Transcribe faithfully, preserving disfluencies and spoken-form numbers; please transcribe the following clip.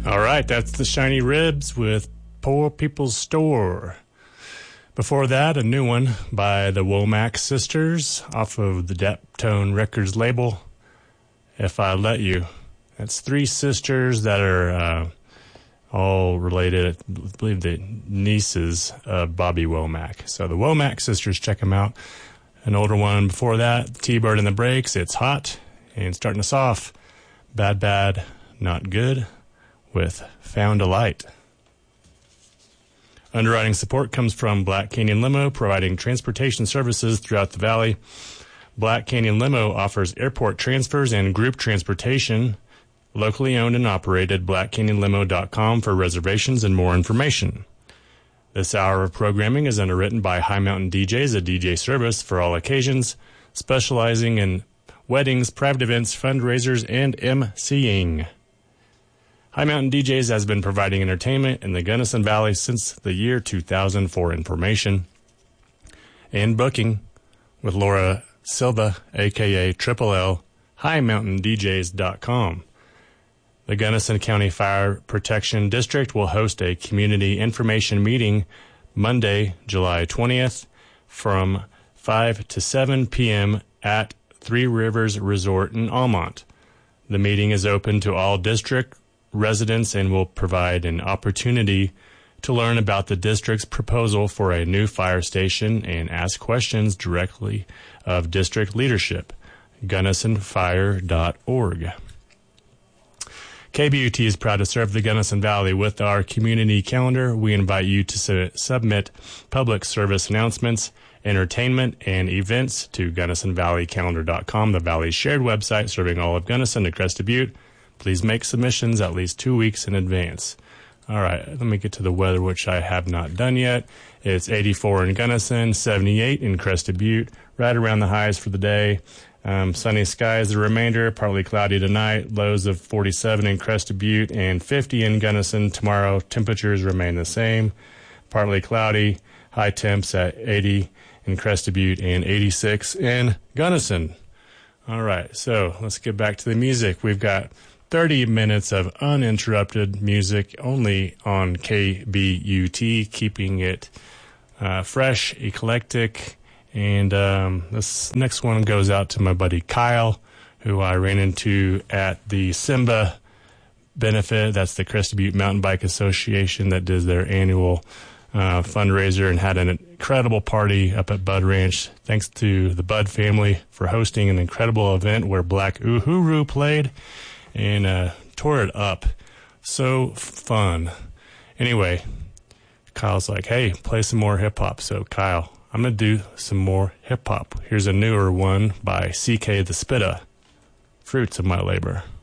All right, that's the Shiny Ribs with Poor People's Store. Before that, a new one by the Womack Sisters off of the Deptone Records label, If I Let You. That's three sisters that are uh, all related, I believe the nieces of Bobby Womack. So the Womack Sisters, check them out. An older one before that, T-Bird and the Breaks, It's Hot. And starting us off, Bad Bad, Not Good with Found a Light. Underwriting support comes from Black Canyon Limo, providing transportation services throughout the valley. Black Canyon Limo offers airport transfers and group transportation. Locally owned and operated, black canyon limo dot com for reservations and more information. This hour of programming is underwritten by High Mountain D Js, a D J service for all occasions, specializing in weddings, private events, fundraisers, and emceeing. High Mountain D Js has been providing entertainment in the Gunnison Valley since the year two thousand. For information and booking with Laura Silva, a k a. Triple L, high mountain d js dot com. The Gunnison County Fire Protection District will host a community information meeting Monday, July twentieth from five to seven p.m. at Three Rivers Resort in Almont. The meeting is open to all district residents and will provide an opportunity to learn about the district's proposal for a new fire station and ask questions directly of district leadership. gunnison fire dot org. K B U T is proud to serve the Gunnison Valley with our community calendar. We invite you to su- submit public service announcements, entertainment, and events to gunnison valley calendar dot com, the Valley's shared website serving all of Gunnison and Crested Butte. Please make submissions at least two weeks in advance. All right, let me get to the weather, which I have not done yet. It's eighty-four in Gunnison, seventy-eight in Crested Butte, right around the highs for the day. Um, sunny skies the remainder, partly cloudy tonight, lows of forty-seven in Crested Butte and fifty in Gunnison. Tomorrow, temperatures remain the same, partly cloudy, high temps at eighty in Crested Butte and eighty-six in Gunnison. All right, so let's get back to the music. We've got thirty minutes of uninterrupted music only on K B U T, keeping it uh, fresh, eclectic. And um, this next one goes out to my buddy Kyle, who I ran into at the Simba benefit. That's the Crested Butte Mountain Bike Association that does their annual uh, fundraiser and had an incredible party up at Bud Ranch. Thanks to the Bud family for hosting an incredible event where Black Uhuru played and uh, tore it up. So fun. Anyway, Kyle's like, hey, play some more hip-hop. So Kyle, I'm going to do some more hip-hop. Here's a newer one by C K the Spitta, Fruits of My Labor.